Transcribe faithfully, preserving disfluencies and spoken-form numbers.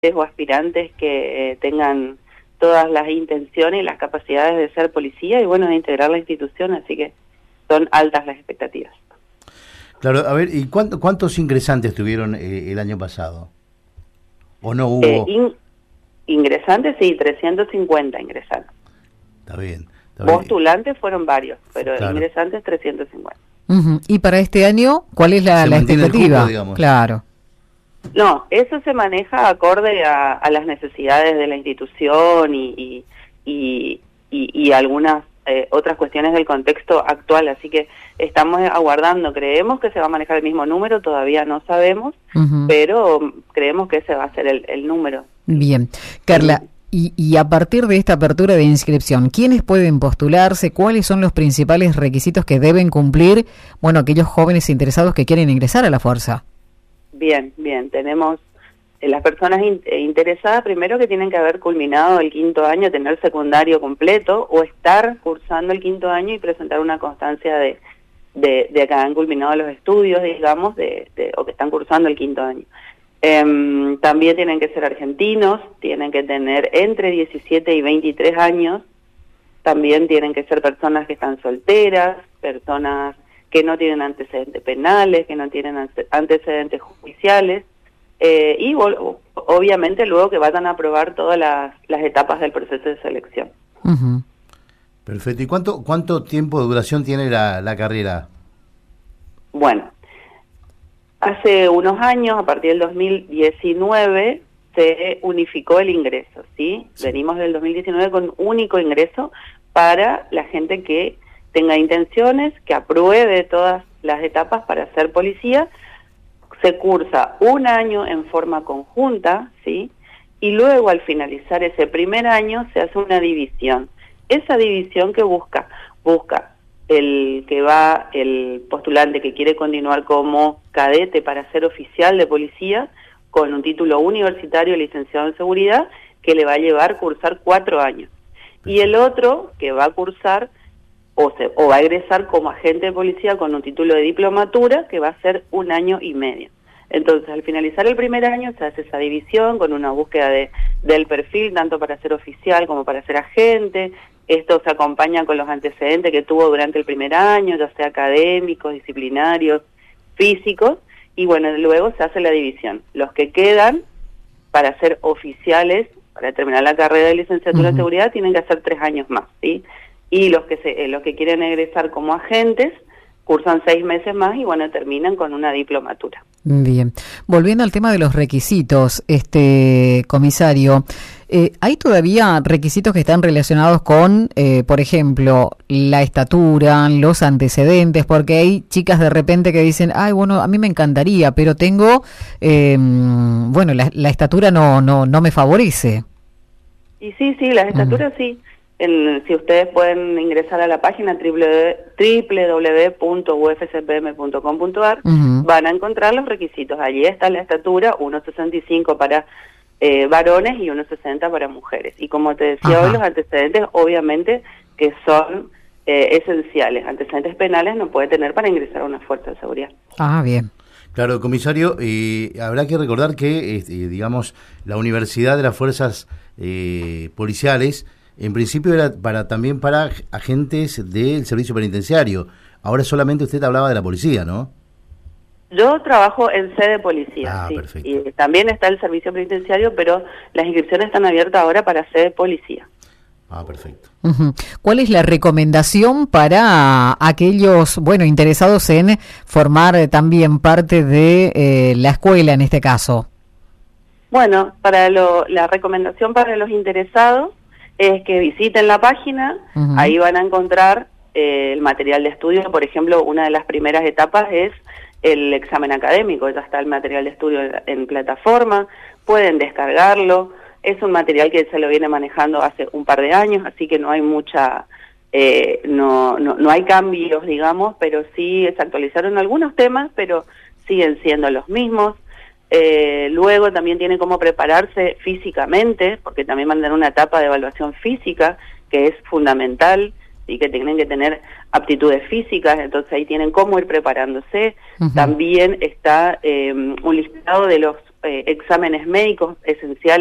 o aspirantes que eh, tengan todas las intenciones y las capacidades de ser policía y bueno, de integrar la institución, así que son altas las expectativas. Claro, a ver, ¿y cuánto, cuántos ingresantes tuvieron eh, el año pasado? ¿O no hubo? Eh, in, ingresantes, sí, trescientos cincuenta ingresaron. Está bien. Está bien. Postulantes fueron varios, pero claro. ingresantes trescientos cincuenta. Uh-huh. ¿Y para este año cuál es la, la expectativa? Cupo, digamos. Claro. No, eso se maneja acorde a, a las necesidades de la institución y, y, y, y, y algunas eh, otras cuestiones del contexto actual, así que estamos aguardando, creemos que se va a manejar el mismo número, todavía no sabemos, uh-huh. pero creemos que ese va a ser el, el número. Bien, Carla, y, y a partir de esta apertura de inscripción, ¿quiénes pueden postularse? ¿Cuáles son los principales requisitos que deben cumplir, bueno, aquellos jóvenes interesados que quieren ingresar a la fuerza? Bien, bien, tenemos eh, las personas in, eh, interesadas, primero que tienen que haber culminado el quinto año, tener secundario completo o estar cursando el quinto año y presentar una constancia de, de, de que han culminado los estudios, digamos, de, de, o que están cursando el quinto año. Eh, también tienen que ser argentinos, tienen que tener entre diecisiete y veintitrés años, también tienen que ser personas que están solteras, personas que no tienen antecedentes penales, que no tienen antecedentes judiciales, eh, y obviamente luego que vayan a aprobar todas las, las etapas del proceso de selección. Uh-huh. Perfecto. ¿Y cuánto cuánto tiempo de duración tiene la, la carrera? Bueno, hace unos años, a partir del dos mil diecinueve, se unificó el ingreso, ¿sí? sí. Venimos del dos mil diecinueve con único ingreso para la gente que tenga intenciones, que apruebe todas las etapas para ser policía, se cursa un año en forma conjunta, ¿sí? Y luego al finalizar ese primer año se hace una división. Esa división que busca, busca el que va, el postulante que quiere continuar como cadete para ser oficial de policía, con un título universitario licenciado en seguridad, que le va a llevar a cursar cuatro años. Y el otro que va a cursar O, se, o va a egresar como agente de policía con un título de diplomatura que va a ser un año y medio. Entonces, al finalizar el primer año se hace esa división con una búsqueda de, del perfil, tanto para ser oficial como para ser agente. Esto se acompaña con los antecedentes que tuvo durante el primer año, ya sea académicos, disciplinarios, físicos, y bueno, luego se hace la división. Los que quedan para ser oficiales, para terminar la carrera de licenciatura uh-huh. en seguridad, tienen que hacer tres años más, ¿sí? Y los que se, eh, los que quieren egresar como agentes cursan seis meses más y bueno, terminan con una diplomatura. Bien. Volviendo al tema de los requisitos, este comisario, eh, ¿hay todavía requisitos que están relacionados con, eh, por ejemplo, la estatura, los antecedentes? Porque hay chicas de repente que dicen, ay, bueno, a mí me encantaría, pero tengo, eh, bueno, la, la estatura no, no, no me favorece. Y sí, sí, las estaturas uh-huh. sí. En, si ustedes pueden ingresar a la página doble u doble u doble u punto u f c p m punto com punto a r, uh-huh. van a encontrar los requisitos. Allí está la estatura, uno sesenta y cinco para eh, varones y uno sesenta para mujeres. Y como te decía uh-huh. hoy, los antecedentes obviamente que son eh, esenciales. Antecedentes penales no puede tener para ingresar a una fuerza de seguridad. Ah, bien. Claro, comisario, eh, habrá que recordar que, eh, digamos, la Universidad de las Fuerzas eh, Policiales en principio era para también para agentes del servicio penitenciario. Ahora solamente usted hablaba de la policía, ¿no? Yo trabajo en sede policía, ah, sí. Perfecto. Y también está el servicio penitenciario, pero las inscripciones están abiertas ahora para sede policía. Ah, perfecto. Uh-huh. ¿Cuál es la recomendación para aquellos, bueno, interesados en formar también parte de eh, la escuela en este caso? Bueno, para lo, la recomendación para los interesados es que visiten la página, uh-huh. ahí van a encontrar eh, el material de estudio. Por ejemplo, una de las primeras etapas es el examen académico, ya está el material de estudio en, en plataforma, pueden descargarlo, es un material que se lo viene manejando hace un par de años, así que no hay mucha, eh, no, no, no hay cambios, digamos, pero sí se actualizaron algunos temas, pero siguen siendo los mismos. Eh, luego también tiene cómo prepararse físicamente, porque también mandan una etapa de evaluación física, que es fundamental, y que tienen que tener aptitudes físicas, entonces ahí tienen cómo ir preparándose. Uh-huh. También está eh, un listado de los eh, exámenes médicos esenciales